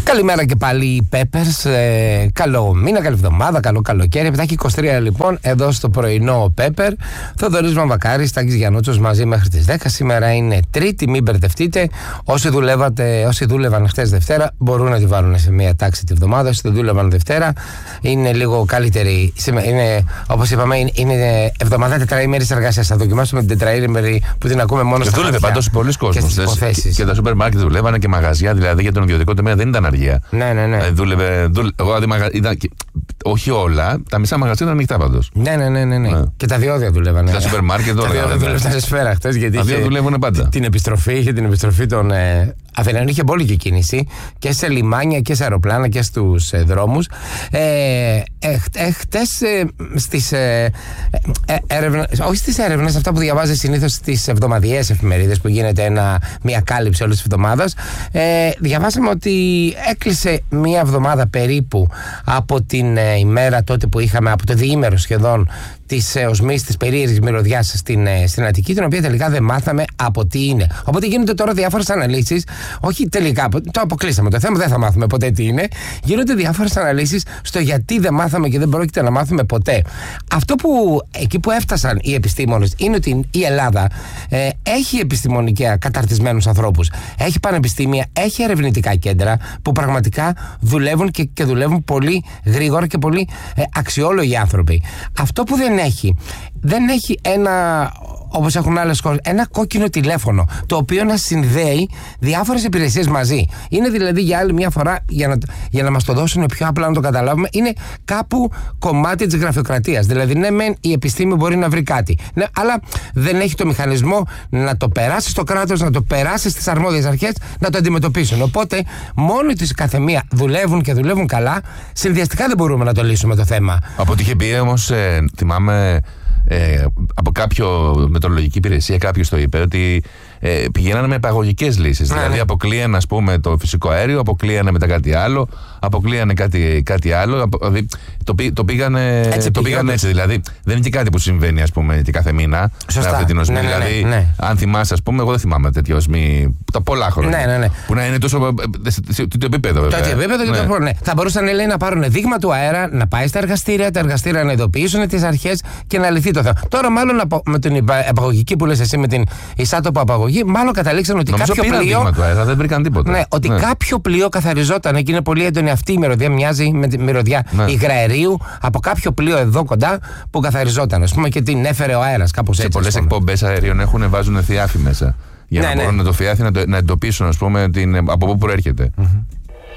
Καλημέρα και πάλι οι Peppers. Καλό μήνα, καλή εβδομάδα, καλό καλοκαίρι. Επιτάχει 23 λοιπόν, εδώ στο πρωινό Pepper. Θοδωρής Μαμβακάρης, Τάκης Γιαννούτσος μαζί μέχρι τις 10. Σήμερα είναι Τρίτη, μην μπερδευτείτε. Όσοι δούλευαν χτες Δευτέρα μπορούν να τη βάλουν σε μια τάξη τη βδομάδα. Όσοι δεν δούλευαν Δευτέρα είναι λίγο καλύτερη. Είναι, όπως είπαμε, είναι εβδομάδα τετραήμερης εργασίας. Θα δοκιμάσουμε την τετραήμερη που την ακούμε μόνο στα δούλευε παντός πολλοί κόσμος. Και τα σούπερ μάρκετ δουλεύανε και μαγαζιά, δηλαδή για τον ιδιωτικό τομέα δεν ήταν αργία. Ναι. Εγώ όχι όλα, τα μισά μαγαζιά ήταν ανοιχτά πάντως. Ναι. Και τα διόδια δουλεύανε. Τα σούπερ μάρκετ τα διόδια δουλεύαν σε σφαίρα χτες, γιατί είχε δουλεύουν πάντα. Την επιστροφή των Αθηναίων. Είχε μπόλικη κίνηση και σε λιμάνια και σε αεροπλάνα και στους δρόμους. Χτες στις έρευνες, όχι στις έρευνες, αυτά που διαβάζει συνήθως στις εβδομαδιαίες εφημερίδες που γίνεται μια κάλυψη όλης της εβδομάδας, διαβάσαμε ότι έκλεισε μια εβδομάδα περίπου από την ημέρα τότε που είχαμε, από το διήμερο σχεδόν, της οσμής, της περίεργης μυρωδιάς στην Αττική, την οποία τελικά δεν μάθαμε από τι είναι. Οπότε γίνονται τώρα διάφορες αναλύσεις, όχι τελικά, το αποκλείσαμε το θέμα, δεν θα μάθουμε ποτέ τι είναι. Γίνονται διάφορες αναλύσεις στο γιατί δεν μάθαμε και δεν πρόκειται να μάθουμε ποτέ. Αυτό που εκεί που έφτασαν οι επιστήμονες είναι ότι η Ελλάδα έχει επιστημονικά καταρτισμένους ανθρώπους, έχει πανεπιστήμια, έχει ερευνητικά κέντρα που πραγματικά δουλεύουν και δουλεύουν πολύ γρήγορα και πολύ αξιόλογοι άνθρωποι. Αυτό που δεν έχει ένα, όπως έχουν άλλες χώρες, ένα κόκκινο τηλέφωνο το οποίο να συνδέει διάφορες υπηρεσίες μαζί. Είναι δηλαδή, για άλλη μια φορά, για να μας το δώσουν πιο απλά να το καταλάβουμε, είναι κάπου κομμάτι της γραφειοκρατίας. Δηλαδή, ναι, μεν η επιστήμη μπορεί να βρει κάτι, ναι, αλλά δεν έχει το μηχανισμό να το περάσει στο κράτος, να το περάσει στις αρμόδιες αρχές, να το αντιμετωπίσουν. Οπότε, μόνοι τους καθεμία δουλεύουν και δουλεύουν καλά, συνδυαστικά δεν μπορούμε να το λύσουμε το θέμα. Από ό,τι είχε πει όμως, θυμάμαι, από κάποιο μετεωρολογική υπηρεσία, κάποιος το είπε ότι πηγαίνανε με επαγωγικές λύσεις. Δηλαδή αποκλείανε, ας πούμε, το φυσικό αέριο, αποκλείανε μετά κάτι άλλο, αποκλείανε κάτι άλλο. Το πήγανε έτσι. Δηλαδή δεν είναι και κάτι που συμβαίνει, ας πούμε, και κάθε μήνα. Σωστά. Αυτή την οσμή. Αν θυμάσαι, ας πούμε, εγώ δεν θυμάμαι τέτοια οσμή τα πολλά χρόνια. Ναι. Που να είναι τόσο. Το επίπεδο, βέβαια. Το επίπεδο και το ναι. Θα μπορούσαν, λέει, να πάρουν δείγμα του αέρα, να πάει στα εργαστήρια, τα εργαστήρια να ειδοποιήσουν τις αρχές και να λυθεί το θέμα. Τώρα, μάλλον με την επαγωγική που λες εσύ, με την εισάτοπο απαγωγή, μάλλον καταλήξαν ότι κάποιο πλοίο. Δείγμα του αέρα, δεν βρήκαν τίποτα. Ναι, ότι κάποιο πλοίο καθαριζόταν και είναι πολύ έντονη αυτή η μυρωδιά, μοιάζει με τη μυρωδιά υγραερίου από κάποιο πλοίο εδώ κοντά που καθαριζόταν. Ας πούμε, και την έφερε ο αέρας, κάπως έτσι. Σε πολλές εκπομπές αερίων βάζουν θιάφη μέσα. Για να μπορούν το θιάφη να εντοπίσουν, ας πούμε, από πού προέρχεται.